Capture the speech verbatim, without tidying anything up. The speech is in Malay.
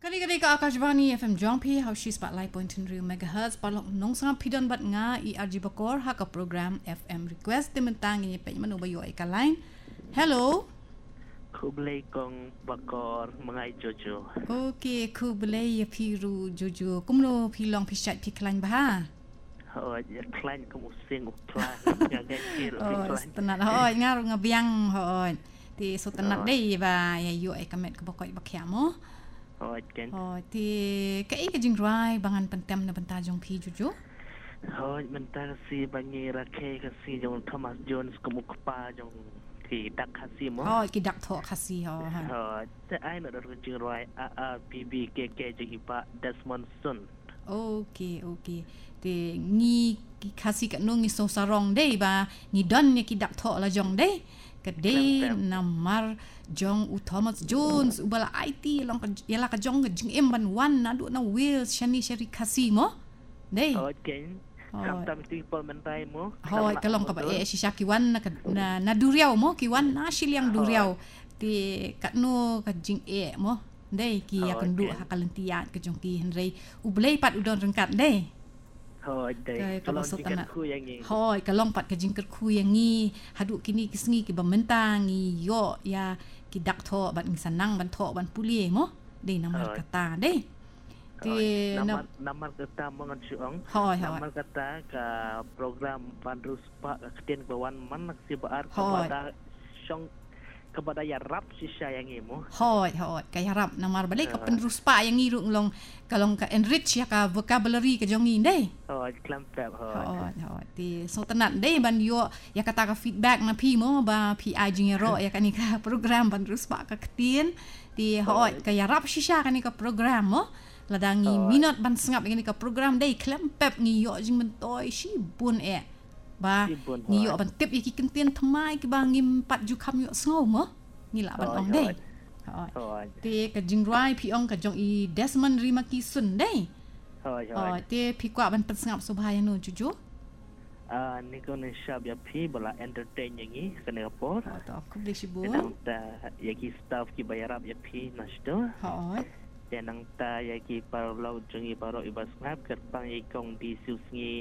Kali-kali ke Akashvani F M Jongpi Haushi Spotlight Point Three Megahertz Palok nong sang pidon bat nga I R G Bakor ha ka program F M Request tementang ini pe manu bayo ai kalain. Hello. Kublai kong Bakor mengai Jojo. Okay, kublai ya piru Jojo. Kumno pilong pisat piklain bah. Oh, ya klain kamu sing uklan ngagai kir Oh, klain. tenat hoi ngaru ngabiang hoi. Ti so tenat dei ba ya yo ai kamet ke bakoi bakyamo. Oh, kan. Oh, ti kai ke jing rai bangan pentem na benta jong pi Jojo. Oh, mentar si bangi rake kasi jong Thomas Jones kamu kepa jong thì đặc khasi mo. Oh, ki dak tho khasi ho. Oh, te ai na dar jing rai a a b b k k jing ipa Desmond Sun. Okay, okay. Te ngi ki khasi ka no ngi so sarong dei ba ngi don ni ki dak tho la jong dei. Ka dei namar jong u Thomas Jones u bala I T long ka yala ka jong jing em ban wan na du na Wales shani shari khasi mo. Dei. Oh, kan. Kam tam ti pol mentai mo. Hoi kalong ka ba e shisha ki wan na na, na duriau mo ki wan na shiliang duriau. Ti ka no ka jing e mo. Dei ki ya kan du hakalentia ke jong ki henrei u blei pat udon rengkat dei. Hoi dei. Kalong jingkat ku yang ni. Hoi kalong pat ke jingkat ku yang ni hadu kini kisngi ki bamentang i yo ya ki dak tho bat ngi sanang ban tho ban pulie mo. Dei namar kata dei. Ti namar namar kata mongan suong. Hoi hoi. Namar kata ka program Pandrus Pak ketien bawan manak si baar kepada syong kepada ya rap sisa yang imu. Hoi hoi kaya rap namar balik ka penerus pa yang ngiru nglong kalong ka enrich ya ka vocabulary ka jongi dei. Hoi klampep hoi. Hoi hoi ti so tenat dei ban yo ya kata ka feedback na pi mo ba pi ai jingero ya kani ka program penerus pa ka ketien ti hoi kaya rap sisa kani ka program mo. Ladangi minot ban sengap kani ka program dei klampep ngi yo jing mentoi si bun e. Ba ni yo ban tip iki kentien thmai ki bang ngim pat ju kham yo sngo mo ngila ban ong dei hoi te ka jingrai pi ong ka jong I Desmond Rimaki Sun dei hoi hoi te pi kwa ban pensngap subhaya no Jojo ah ni ko ne shab ya pi bala entertain yang ni kena apa to aku beli sibu nang ta ya ki staff ki bayarap ya pi nasto hoi dan nang ta ya ki parlo jong I baro ibas ngap ker pang I kong di siu sngi